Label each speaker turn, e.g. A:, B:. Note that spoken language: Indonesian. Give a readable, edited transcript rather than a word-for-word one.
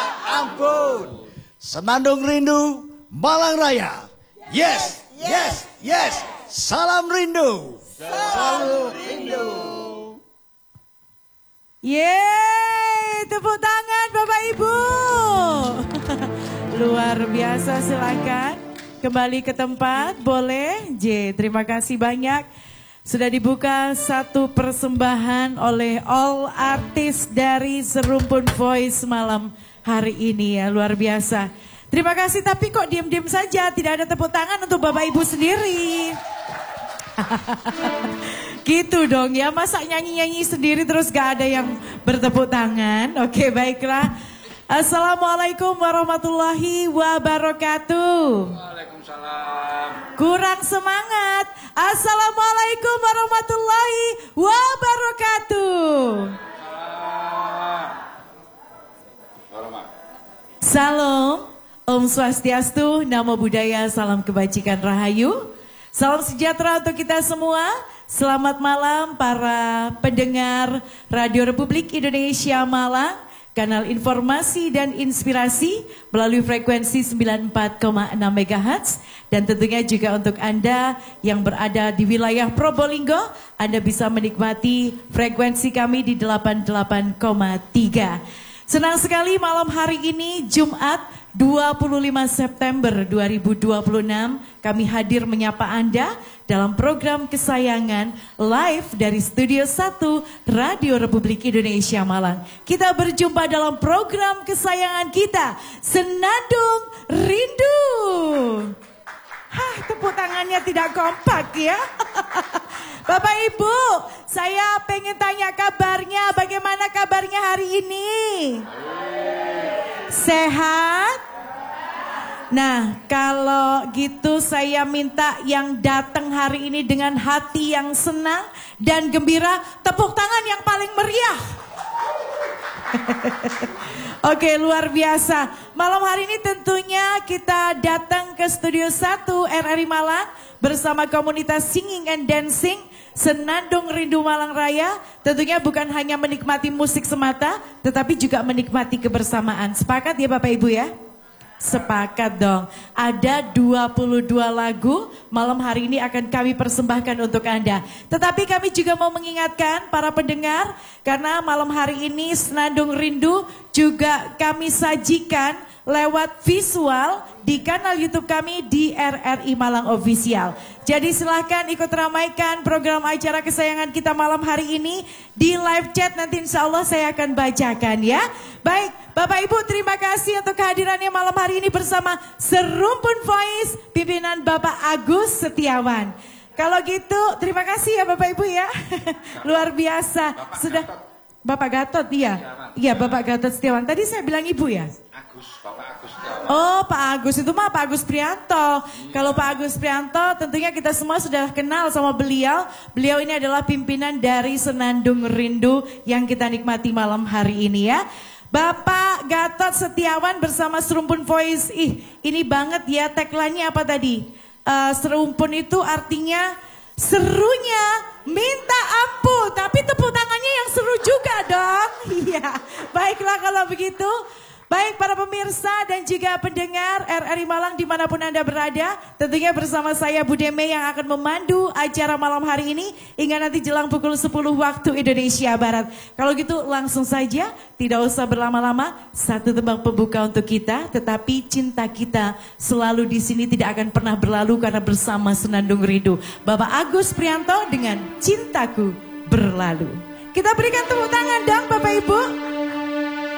A: ampun. Senandung Rindu Malang Raya. Yes, yes, yes. Salam rindu. Salam rindu.
B: Yeay, tepuk tangan Bapak Ibu. Luar biasa, silakan kembali ke tempat, boleh. Terima kasih banyak. Sudah dibuka satu persembahan oleh all artis dari Serumpun Voice malam hari ini ya, luar biasa. Terima kasih, tapi kok diam-diam saja, tidak ada tepuk tangan untuk Bapak Ibu sendiri. Gitu dong ya, masa nyanyi-nyanyi sendiri terus gak ada yang bertepuk tangan. Oke, baiklah. Assalamualaikum warahmatullahi wabarakatuh.
C: Waalaikumsalam.
B: Kurang semangat. Assalamualaikum warahmatullahi wabarakatuh. Salam, Om Swastiastu, Namo Buddhaya, salam kebajikan rahayu. Salam sejahtera untuk kita semua. Selamat malam para pendengar Radio Republik Indonesia Malang, kanal informasi dan inspirasi melalui frekuensi 94,6 MHz. Dan tentunya juga untuk Anda yang berada di wilayah Probolinggo, Anda bisa menikmati frekuensi kami di 88,3. Senang sekali malam hari ini Jumat 25 September 2026 kami hadir menyapa Anda dalam program kesayangan live dari Studio 1 Radio Republik Indonesia Malang. Kita berjumpa dalam program kesayangan kita, Senandung Rindu. Tepuk tangannya tidak kompak ya. Bapak Ibu, saya pengen tanya kabarnya, bagaimana kabarnya hari ini? Sehat? Nah, kalau gitu saya minta yang datang hari ini dengan hati yang senang dan gembira, tepuk tangan yang paling meriah. Oke, luar biasa. Malam hari ini tentunya kita datang ke Studio 1 RRI Malang bersama komunitas Singing and Dancing Senandung Rindu Malang Raya. Tentunya bukan hanya menikmati musik semata, tetapi juga menikmati kebersamaan. Sepakat ya Bapak Ibu ya? Sepakat dong. Ada 22 lagu malam hari ini akan kami persembahkan untuk Anda. Tetapi kami juga mau mengingatkan para pendengar, karena malam hari ini Senandung Rindu juga kami sajikan lewat visual di kanal YouTube kami di RRI Malang Official. Jadi silahkan ikut ramaikan program acara kesayangan kita malam hari ini di live chat, nanti insya Allah saya akan bacakan ya. Baik, Bapak Ibu terima kasih untuk kehadirannya malam hari ini bersama Serumpun Voice pimpinan Bapak Agus Setiawan. Kalau gitu terima kasih ya Bapak Ibu ya. Luar biasa. Bapak Gatot iya. Iya Bapak Gatot Setiawan. Tadi saya bilang Ibu ya?
C: Bapak Agus Setiawan.
B: Oh Pak Agus, itu mah Pak Agus Prianto. Kalau Pak Agus Prianto tentunya kita semua sudah kenal sama beliau. Beliau ini adalah pimpinan dari Senandung Rindu yang kita nikmati malam hari ini ya. Bapak Gatot Setiawan bersama Serumpun Voice. Ini banget ya tagline-nya apa tadi? Serumpun itu artinya serunya minta ampun, tapi tepuk tangannya yang seru juga dong. Iya, baiklah kalau begitu. Baik para pemirsa dan juga pendengar RRI Malang dimanapun Anda berada, tentunya bersama saya Budeme yang akan memandu acara malam hari ini hingga nanti jelang pukul 10 waktu Indonesia Barat. Kalau gitu langsung saja, tidak usah berlama-lama, satu tembang pembuka untuk kita, tetapi cinta kita selalu di sini tidak akan pernah berlalu karena bersama Senandung Rindu. Bapak Agus Prianto dengan Cintaku Berlalu. Kita berikan tepuk tangan dong Bapak Ibu.